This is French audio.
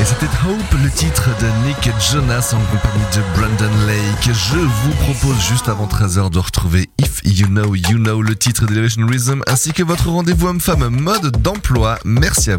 C'était Hope, le titre de Nick Jonas en compagnie de Brandon Lake. Je vous propose juste avant 13h de retrouver If You Know, You Know, le titre d'Elevation Rhythm, ainsi que votre rendez-vous homme-femme mode d'emploi. Merci à vous.